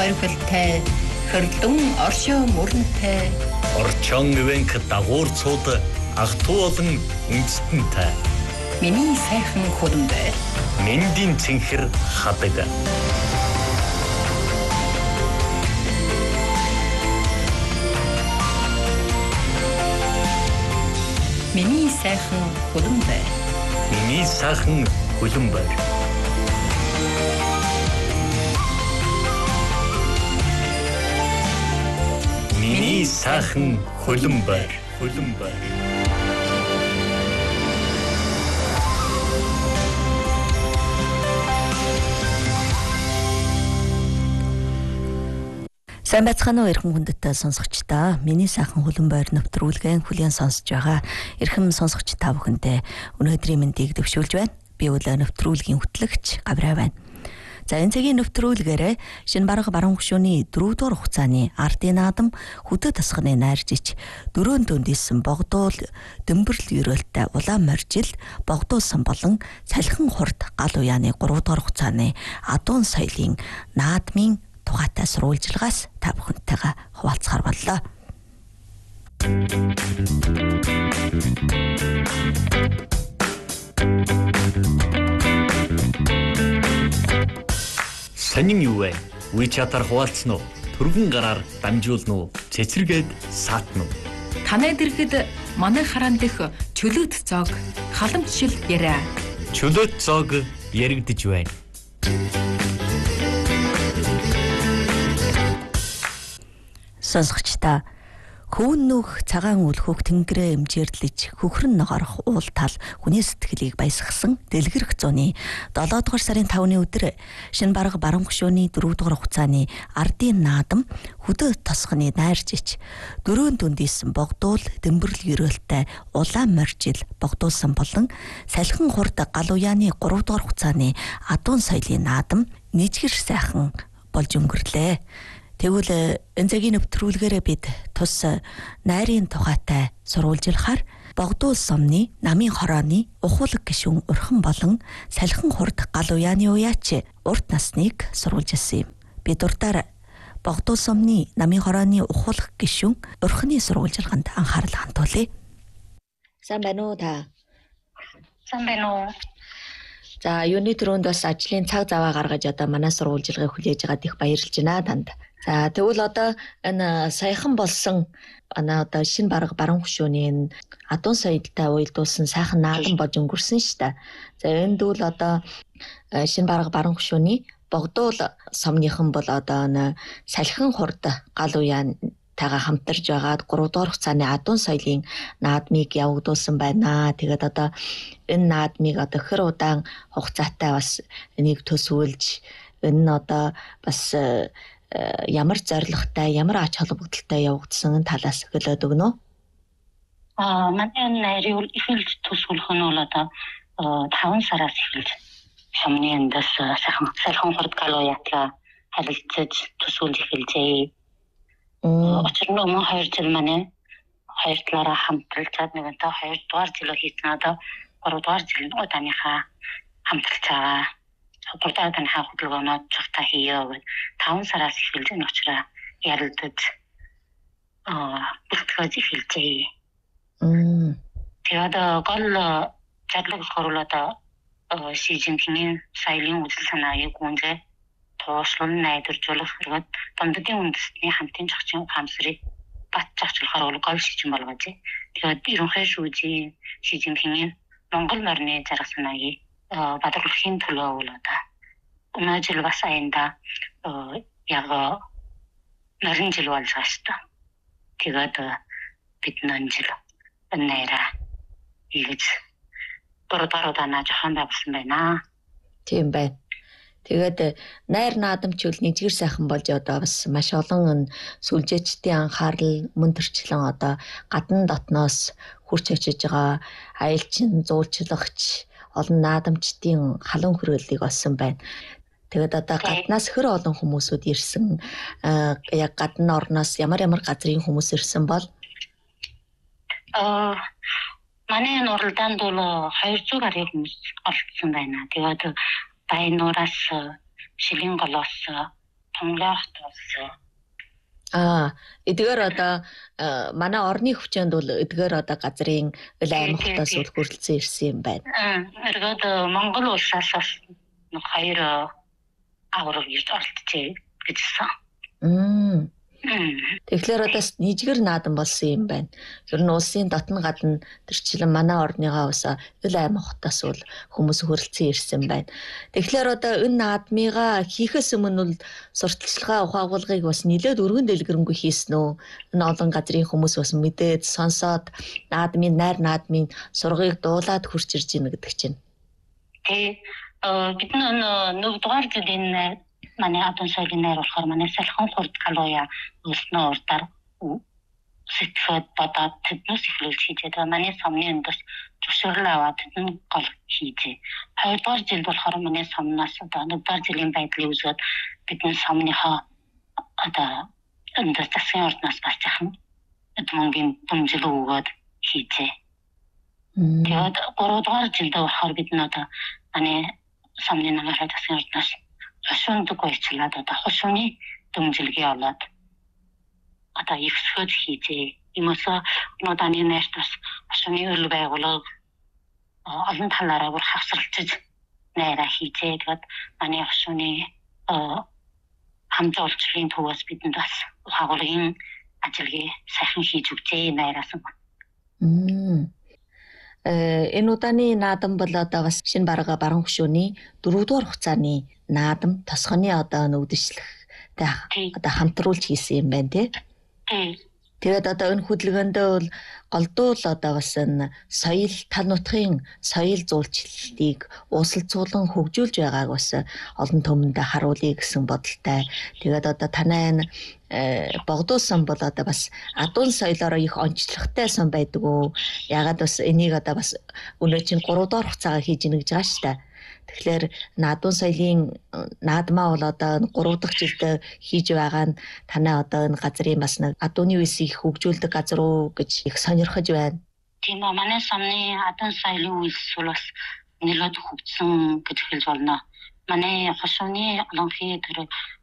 хоригдолтой хөрдөн оршоо мөрөнтэй орчон ивэнк дагуурцууд ах トゥ болон үндэстэнтэй миний сайхан хөлбөмбөр мэндийн цэнхэр хадаг миний сайхан хөлбөмбөр миний сайхан хөлбөмбөр миний сайхан хөлбөмбөр Сайн байцгаана уу эрхэм хүндэт сонсогчдаа. Миний сайхан хөлбөмбөр нэвтрүүлгэн хүлээн сонсож байгаа эрхэм сонсогч та бүхэндээ өнөөдрийн мэндийг дэвшүүлж байна. Би бол нэвтрүүлгийн хөтлөгч Гавраа байна. За энэ цагийн нэвтрүүлгээрээ шинэ бараг баруун гүшүүний 4 дугаар хугацааны ардын наадам хөдөө тасганы найржич дөрөөн дүндийсэн богдуул дэмбэрл ерөөлтэй улаан моржил богдуулсан болон салхин хурд гал уяаны 3 дугаар хугацааны адуун соёлын наадмын тухайтай сурвалжилгаас та бүхэнтэйгээ хуваалцахаар боллоо. Сонин юу вэ? WeChat-аар хуваалцсан уу? Төргөн гараар дамжуулна уу? Цэцэргээд саатна уу? танай дэргэд манай хараан дэх чөлөөт зоог халамжшил яриа. Чөлөөт зоог яригдж байна. Сонсогчдаа хөвөн нүх цагаан үлхүүх тэнгэрээ эмжээрлэж хөхрөн ногоорох уул тал хүний сэтгэлийг баясгасан дэлгэрэх зууны 7 дугаар сарын 5-ны өдөр шинэ бараг баруун гүшүүний 4 дугаар хугацааны ардын наадам хөдөө тосгоны найржич дөрөөн дүндийсэн богдуул дэмбэрл ерөөлтэй улаан моржил богдуулсан болон салхин хурд гал уяаны 3 дугаар хугацааны адуун соёлын наадам нийцгэр сайхан болж өнгөрлөө. Тэгвэл энэ цагийн нэвтрүүлгээрээ бид тус найрын тухайтай сурвалжилахаар богдуул сумны намын хорооны ухуулаг гишүүн урхан болон салхин хурд гал уяаны уяач урт насныг сурвалжилсан юм. Бид дурдаар богдуул сумны намын хорооны ухуулаг гишүүн урханы сурвалжилгаанд анхаарал хандуулъя. Сайн байна уу та? Сайн байна уу? За юуны төрөнд бас ажлын цаг заваа гаргаж одоо манай сурвалжилгыг хүлээж аваад их баярлж байна танд. За тэгвэл одоо энэ саяхан болсон одоо шинэ бараг баруун гүшүүний адуун соёлтой уялдуулсан сайхан наадам болж өнгөрсөн шүү дээ. За энд бол одоо шинэ бараг баруун гүшүүний богдуул сомныхан бол одоо салхин хурд гал уяантайгаа хамтарж байгаад 3 дугаар хугацааны адуун соёлын наадмыг явагдуулсан байна. Тэгээд одоо энэ наадмыг одоо хэр удаан хугацаатай бас энийг төсөөлж энэ нь одоо бас ямар зорилготой, ямар ач холбогдолтой явагдсан талаас хэлээд өгнө үү? Манай найрын эхэлж төсөөлөх нь бол одоо 5 сараас эхэлж сумны эндээс салхин хурд гал уяатаа харилцаж төсөөлж эхэлжээ. Учир нь өмнө 2 жил манай хоёр талаараа хамтарчаад нэгэнтээ 2 дугаар жилөө хийсэн одоо 3 дугаар жилийн удааныхаа хамтарч байгаа. Бүрдээд энэ хөдөлгөөнөд цогтой хийё гэж 5 сараас эхэлж энэ учраас ярилдаж бүртгэж эхэлжээ. Тэгээд гол чадлыг хорлоо Шижинпингийн соёлын үзэл санааг гүнзээ тоошлон найдваржуулах хэрэгэд Бамдын үндэстний хамтын зохицын ухаансрыг батцахчлахаар гол шижин болгож. Тэгээд ерөнхий шүүжийн Шижинпингийн Монгол морины зарга санааг бадруулахын төлөө бол одоо өнөө жил бас аянда яг нарийн жил болж байгаа шүү дээ. Тэгээд бид нэн жил нэраа ийгэж дөрөв жоохон байгуулсан байна. Тийм байна. Тэгээд найр наадамч үл нэгжгэр сайхан болж одоо бас маш олон сүлжээчдийн анхаарал мөн төрчлэн одоо гадна дотноос хурц очиж байгаа аялчин зуулчлагч олон наадамчдын халуун хөрөөллийг олсон байна. Тэгээд одоо гаднаас хөр олон хүмүүсүүд ирсэн. Яг гадны орноос ямар газрын хүмүүс ирсэн бол манай нурлдаанд бол 200 гаруй хүмүүс оролцсон байна. Тэгээд Байнуураас, Шилэнголоос, сумлах болсон. Эдгээр одоо манай орны хүчинд бол эдгээр одоо газрын айн хотоос бол хүрэлцэн ирсэн юм байна. Эргээд Монгол улсаас бас нэг 2 аврал ирж оролцъё гэжсэн. Тэгэхээр одоо нийжгэр наадам болсон юм байна. Ер нь улсын дотн гадна төрчлэн манай орныгоо усаа айн хотоос бол хүмүүс хүрэлцэн ирсэн байна. Тэгэхээр одоо энэ наадмыгаа хийхээс өмнө бол сурталчилгаа ухаагуулгыг бас нэлээд өргөн дэлгэрэнгүй хийсэн үү? Энэ олон газрын хүмүүс бас мэдээд сонсоод наадмын сургыг дуулаад хурж ирж байна гэдэг чинь. Бид нэгдүгээр жилийн манай адын соёлын найр болохоор манай салхан хурд калоя өснө урдаар сэтгэхэд бодоод тэднээс эхлүүлж хийжээ. Манай сомны өндөөс зөвшөөрөл аваад тэдний гол хийжээ. 2 дугаар жил болохоор манай сомноос одоо 1 дугаар жилийн байдлыг үзээд бидний сомныхоо одоо өндөөс засгийн ордноос бас жахан эдмонгийн дэмжлэг өгөөд хийжээ. Тэгээд 3 дугаар жилдээ болохоор бид одоо манай сомны намаараа засгийн ордноос хошуундаг байцлаад одоо хошууны дэмжлэгийг аваад одоо ихсгэж хийжээ. Юмсаа ноданы нэртас хошууны өл байгууллага олон талаараа бүр хавсралчиж найраа хийжээ. Тэгээд манай хошууны хамт олчлын төвөөс бидэнд бас хагуулгын ажлыг сайхан хийж өгчээ найраасан. Энэ удааны наадам бол одоо бас шинэ бараг баруун хөшөөний 4 дугаар хугацааны наадам тосгоны одоо үдшилтэй одоо хамтруулж хийсэн юм байна тий. Тэгээд одоо энэ хөдөлгөөндөө бол голдуул одоо бас энэ соёл тал нутгийн соёл зуулчлалыг уусалцуулан хөгжүүлж байгааг бас олон түмэндээ харуулъя гэсэн бодолтой. Тэгээд одоо танай богдуулсан бол одоо бас адуун соёлоор их онцлогтой сан байдаг уу? Ягаад бас энийг одоо бас өнөө чинь 3 дугаар хугацаагаар хийж ийнэ гэж байгаа шүү дээ. Тэгэхээр адуун соёлын наадмаа бол одоо 3 дахь жилдээ хийж байгаа нь танай одоо энэ газрын бас нэг адууны үеийг хөгжүүлдэг газар уу гэж их сонирхож байна. Тийм манай сомны адуун соёлын үйлс бол бас нэлээд хөгжсөн гэж хэлж болно. Манай хошууны олонхий тэр